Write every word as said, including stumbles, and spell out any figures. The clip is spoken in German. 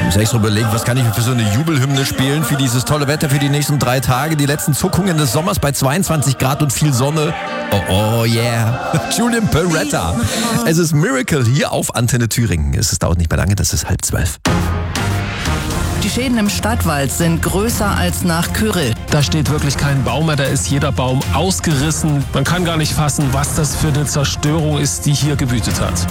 Ich habe so überlegt, was kann ich für so eine Jubelhymne spielen für dieses tolle Wetter für die nächsten drei Tage, die letzten Zuckungen des Sommers bei zweiundzwanzig Grad und viel Sonne. Oh, oh yeah. Julian Beretta. Es ist Miracle hier auf Antenne Thüringen. Es dauert nicht mehr lange, das ist halb zwölf. Die Schäden im Stadtwald sind größer als nach Kyrill. Da steht wirklich kein Baum mehr, da ist jeder Baum ausgerissen. Man kann gar nicht fassen, was das für eine Zerstörung ist, die hier gewütet hat.